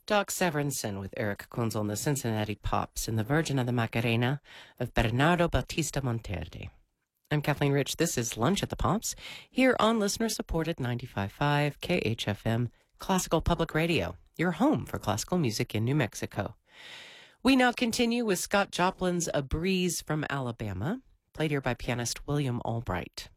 Doc Severinsen with Eric Kunzel and the Cincinnati Pops in the Virgin of the Macarena of Bernardo Bautista Monteverdi. I'm Kathleen Rich. This is Lunch at the Pops here on listener-supported 95.5 KHFM Classical Public Radio, your home for classical music in New Mexico. We now continue with Scott Joplin's A Breeze from Alabama, played here by pianist William Albright.